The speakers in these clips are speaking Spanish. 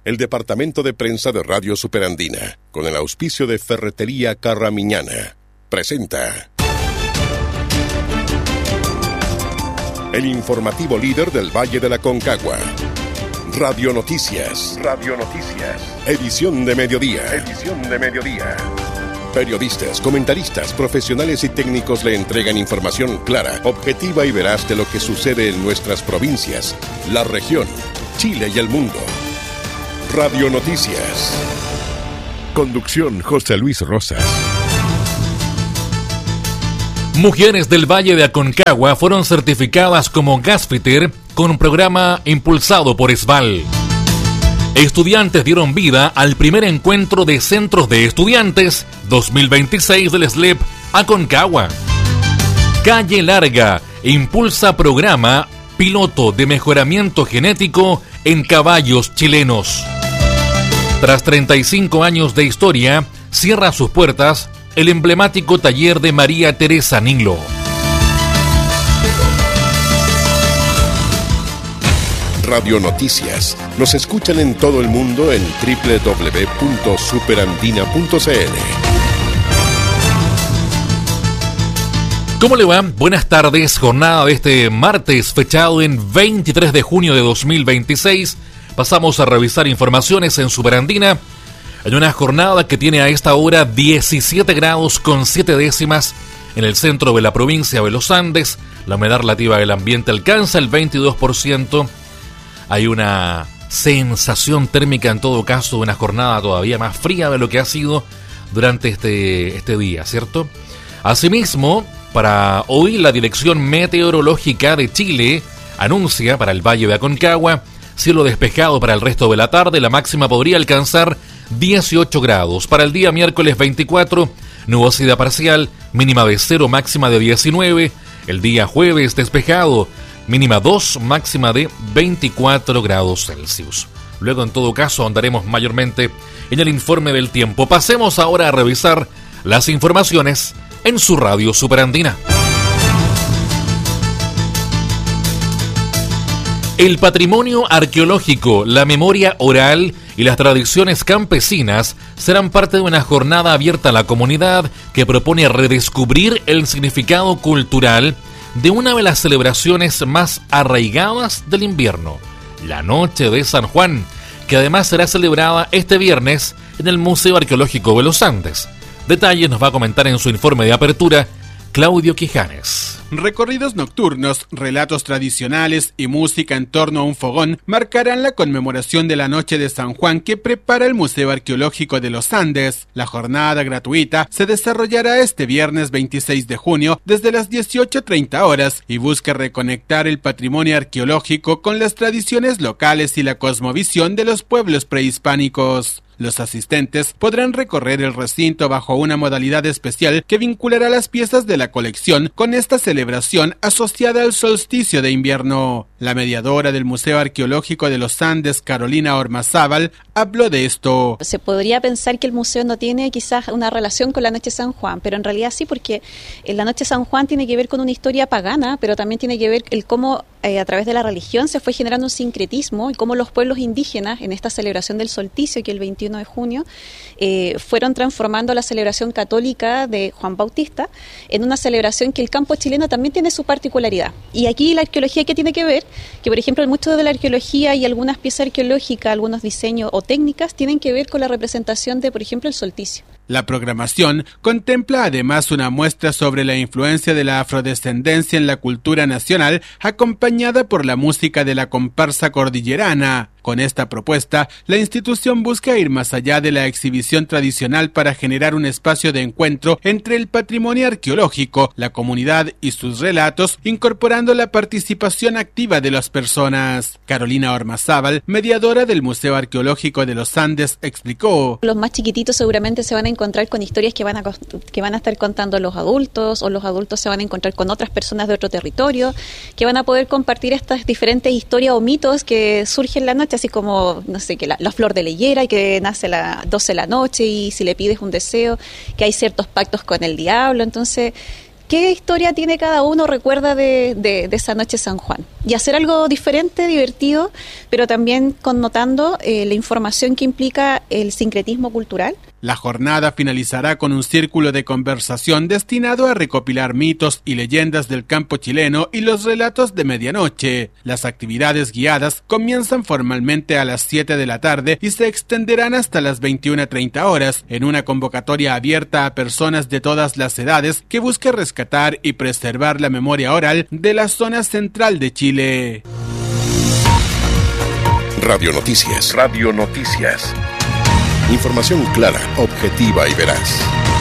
El departamento de prensa de Radio Superandina, con el auspicio de Ferretería Carramiñana, presenta el informativo líder del Valle de la Concagua. Radio Noticias. Radio Noticias. Edición de mediodía. Edición de mediodía. Periodistas, comentaristas, profesionales y técnicos le entregan información clara, objetiva y veraz de lo que sucede en nuestras provincias, la región, Chile y el mundo. Radio Noticias. Conducción José Luis Rosas. Mujeres del Valle de Aconcagua fueron certificadas como Gasfitter con un programa impulsado por ESVAL. Estudiantes dieron vida al primer encuentro de centros de estudiantes 2026 del SLEP Aconcagua. Calle Larga impulsa programa piloto de mejoramiento genético en caballos chilenos. Tras 35 años de historia, cierra sus puertas el emblemático taller de María Teresa Nilo. Radio Noticias. Nos escuchan en todo el mundo en www.superandina.cl. ¿Cómo le va? Buenas tardes, jornada de este martes, fechado en 23 de junio de 2026. Pasamos a revisar informaciones en Superandina. Hay una jornada que tiene a esta hora 17 grados con 7 décimas en el centro de la provincia de los Andes. La humedad relativa del ambiente alcanza el 22%. Hay una sensación térmica en todo caso de una jornada todavía más fría de lo que ha sido durante este día, ¿cierto? Asimismo, para hoy la Dirección Meteorológica de Chile anuncia para el Valle de Aconcagua cielo despejado para el resto de la tarde. La máxima podría alcanzar 18 grados. Para el día miércoles 24, nubosidad parcial, mínima de 0, máxima de 19. El día jueves despejado, mínima 2, máxima de 24 grados Celsius. Luego, en todo caso, ahondaremos mayormente en el informe del tiempo. Pasemos ahora a revisar las informaciones en su Radio Superandina. El patrimonio arqueológico, la memoria oral y las tradiciones campesinas serán parte de una jornada abierta a la comunidad que propone redescubrir el significado cultural de una de las celebraciones más arraigadas del invierno, la Noche de San Juan, que además será celebrada este viernes en el Museo Arqueológico de los Andes. Detalles nos va a comentar en su informe de apertura Claudio Quijanes. Recorridos nocturnos, relatos tradicionales y música en torno a un fogón marcarán la conmemoración de la Noche de San Juan que prepara el Museo Arqueológico de los Andes. La jornada gratuita se desarrollará este viernes 26 de junio desde las 18:30 horas y busca reconectar el patrimonio arqueológico con las tradiciones locales y la cosmovisión de los pueblos prehispánicos. Los asistentes podrán recorrer el recinto bajo una modalidad especial que vinculará las piezas de la colección con esta celebración asociada al solsticio de invierno. La mediadora del Museo Arqueológico de los Andes, Carolina Ormazábal, habló de esto. Se podría pensar que el museo no tiene quizás una relación con la Noche de San Juan, pero en realidad sí, porque la Noche de San Juan tiene que ver con una historia pagana, pero también tiene que ver el cómo a través de la religión se fue generando un sincretismo y cómo los pueblos indígenas en esta celebración del solsticio, que el 21 de junio, fueron transformando la celebración católica de Juan Bautista en una celebración que el campo chileno también tiene su particularidad. Y aquí la arqueología, ¿qué tiene que ver? Que por ejemplo mucho de la arqueología y algunas piezas arqueológicas, algunos diseños o técnicas tienen que ver con la representación de, por ejemplo, el solsticio. La programación contempla además una muestra sobre la influencia de la afrodescendencia en la cultura nacional, acompañada por la música de la comparsa cordillerana. Con esta propuesta, la institución busca ir más allá de la exhibición tradicional para generar un espacio de encuentro entre el patrimonio arqueológico, la comunidad y sus relatos, incorporando la participación activa de las personas. Carolina Ormazábal, mediadora del Museo Arqueológico de los Andes, explicó: los más chiquititos seguramente se van a encontrar con historias que van a estar contando los adultos, o los adultos se van a encontrar con otras personas de otro territorio, que van a poder compartir estas diferentes historias o mitos que surgen en la noche, así como, no sé, que la flor de la higuera y que nace a las 12 de la noche y si le pides un deseo, que hay ciertos pactos con el diablo. Entonces qué historia tiene cada uno, recuerda de esa noche San Juan. Y hacer algo diferente, divertido, pero también connotando la información que implica el sincretismo cultural. La jornada finalizará con un círculo de conversación destinado a recopilar mitos y leyendas del campo chileno y los relatos de medianoche. Las actividades guiadas comienzan formalmente a las 7 de la tarde y se extenderán hasta las 21:30 horas, en una convocatoria abierta a personas de todas las edades que busque rescatar y preservar la memoria oral de la zona central de Chile. Radio Noticias. Radio Noticias. Información clara, objetiva y veraz.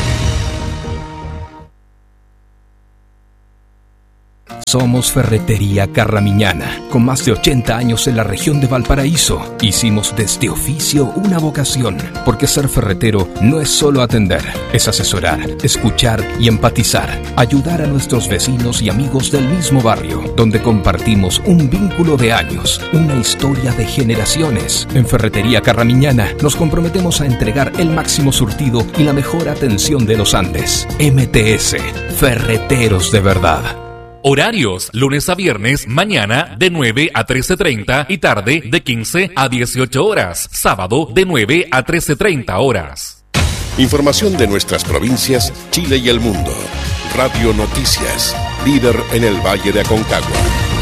Somos Ferretería Carramiñana, con más de 80 años en la región de Valparaíso. Hicimos de este oficio una vocación, porque ser ferretero no es solo atender, es asesorar, escuchar y empatizar, ayudar a nuestros vecinos y amigos del mismo barrio, donde compartimos un vínculo de años, una historia de generaciones. En Ferretería Carramiñana nos comprometemos a entregar el máximo surtido y la mejor atención de los Andes. MTS, Ferreteros de verdad. Horarios, lunes a viernes, mañana de 9 a 13:30 y tarde de 15 a 18 horas. Sábado de 9 a 13:30 horas. Información de nuestras provincias, Chile y el mundo. Radio Noticias, líder en el Valle de Aconcagua.